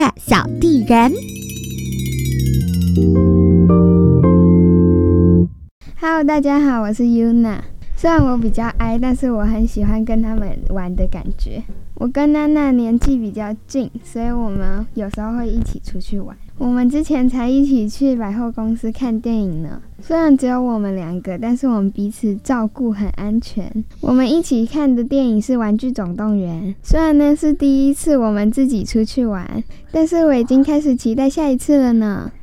小地人。 Hello， 大家好，我是 Yuna。虽然我比较矮，但是我很喜欢跟他们玩的感觉。我跟娜娜年纪比较近，所以我们有时候会一起出去玩。我们之前才一起去百货公司看电影呢。虽然只有我们2个，但是我们彼此照顾很安全。我们一起看的电影是《玩具总动员》。虽然那是第一次我们自己出去玩，但是我已经开始期待下一次了呢。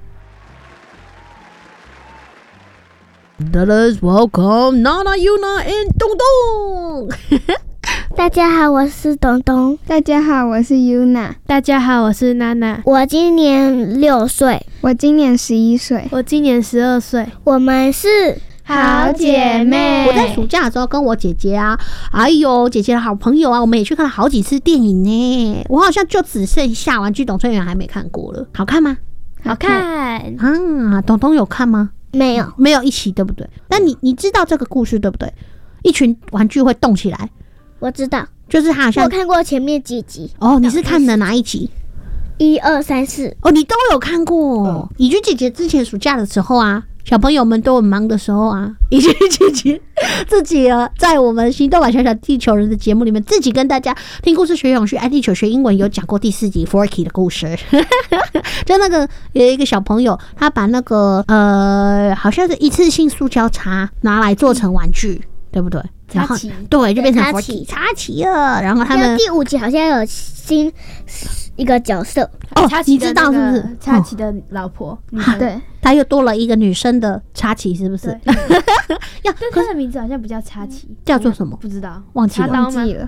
Let us welcome Nana, Yuna, and 东东。 大家好，我是东东。 大家好，我是 Yuna。 大家好，我是娜娜。 我今年6岁。 我今年11岁。 我今年12岁。 我们是好姐妹。 我在暑假的时候跟我姐姐啊，哎呦，姐姐的好朋友啊，我们也去看了好几次电影呢。我好像就只剩下《玩具总动员》还没看过了，好看吗？ 好看啊！东东有看吗？ 没有， 没有一起，对不对？那你知道这个故事对不对？一群玩具会动起来。 我知道， 就是他好像我看过前面几集。 哦，你是看的哪一集 ？1、2、3、4。 哦，你都有看过。怡君姐姐之前暑假的时候啊，小朋友们都很忙的时候啊，怡君姐姐自己在我们行动吧小小地球人的节目里面，自己跟大家听故事学永续爱地球学英文，有讲过第4集 Forky 的故事。就那个有一个小朋友，他把那个好像是一次性塑胶叉拿来做成玩具，对不对？然后对，就变成插旗了。然后他们第5集好像有新一个角色哦，你知道是不是？ 插旗的老婆， 对， 他又多了一个女生的插旗，是不是？ 但他的名字好像不叫插旗， 叫做什么？ 不知道， 忘记了。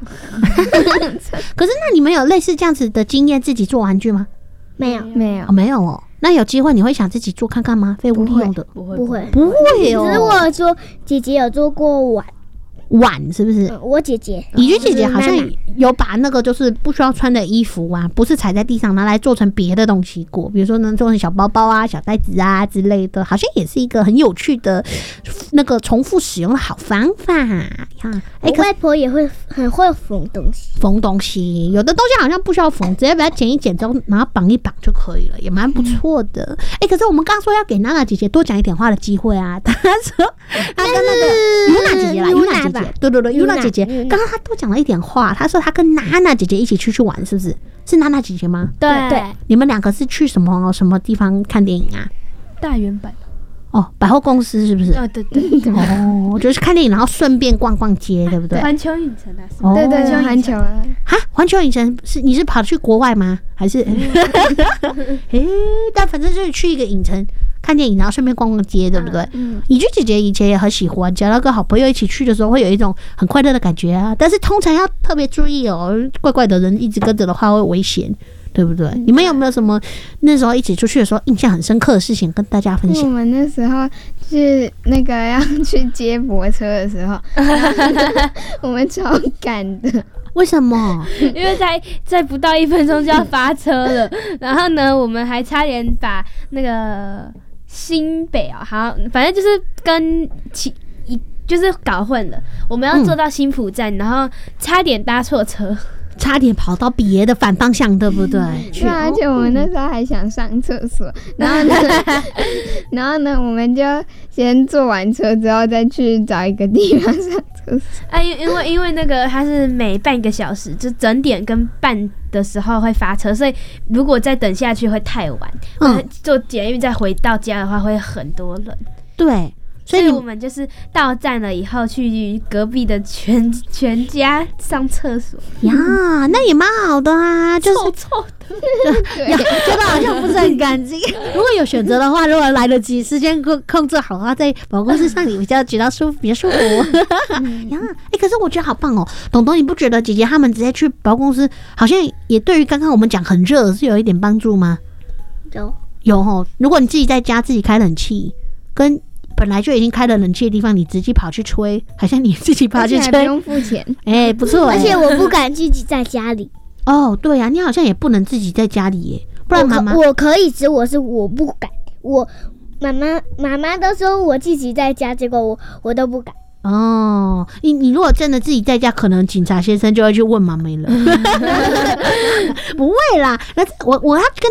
可是那你们有类似这样子的经验，自己做玩具吗？ 没有， 没有哦。那有机会你会想自己做看看吗？废物利用的不会哦。 只是我说姐姐有做过碗是不是？ 我姐姐， 怡君姐姐好像有把那个就是不需要穿的衣服啊，不是踩在地上拿来做成别的东西过，比如说能做成小包包啊、小袋子啊之类的，好像也是一个很有趣的那个重复使用的好方法呀。 我外婆也很会缝东西， 有的东西好像不需要缝，直接把它剪一剪之后，然后绑一绑就可以了，也蛮不错的。可是我们刚刚说要给娜娜姐姐多讲一点话的机会啊，她说她跟那个Yuna姐姐啦，Yuna姐姐。对，Yuna姐姐刚刚她多讲了一点话，她说她跟娜娜姐姐一起去玩，是不是？是娜娜姐姐吗？ 对， 你们2个是去什么地方看电影啊？ 大圆板哦，百货公司是不是？ 对哦，就是看电影，然后顺便逛逛街，对不对？ 环球影城啊， 对，环球啊。 环球影城你是跑去国外吗？还是？但反正就是去一个影城看电影，然后顺便逛逛街，对不对？怡君姐姐以前也很喜欢，只要那个好朋友一起去的时候，会有一种很快乐的感觉啊。但是通常要特别注意哦，怪怪的人一直跟着的话会危险。对不对？你们有没有什么那时候一起出去的时候印象很深刻的事情跟大家分享？ 我们那时候是那个要去接驳车的时候，我们超赶的。 为什么？ 因为在不到1分钟就要发车了，然后呢，我们还差点把那个新北好，反正就是就是搞混了。我们要坐到新埔站，然后差点搭错车。 差点跑到别的反方向，对不对？ 对，而且我们那时候还想上厕所，然后呢，我们就先坐完车之后再去找一个地方上厕所。 因为那个它是每半个小时，就整点跟半的时候会发车，所以如果再等下去会太晚。坐捷运再回到家的话会很多人。 对。 所以我们就是到站了以后去隔壁的全家上厕所呀，那也蛮好的啊，就是臭的， 觉得好像不是很干净。如果有选择的话，如果来得及，时间控制好的话，在百货公司上你比较觉得比较舒服。呀，可是我觉得好棒哦，东东，你不觉得姐姐他们直接去百货公司，好像也对于刚刚我们讲很热是有一点帮助吗？有哦，如果你自己在家自己开冷气，跟本来就已经开了冷气的地方，你直接跑去吹，好像你自己跑去吹， 而且还不用付钱。 不错。 而且我不敢自己在家里。 哦，对啊，你好像也不能自己在家里耶，不然妈妈我可以，只我不敢。妈妈都说我自己在家，结果我都不敢。 哦，你如果真的自己在家，可能警察先生就会去问妈咪了。不会啦，那我要跟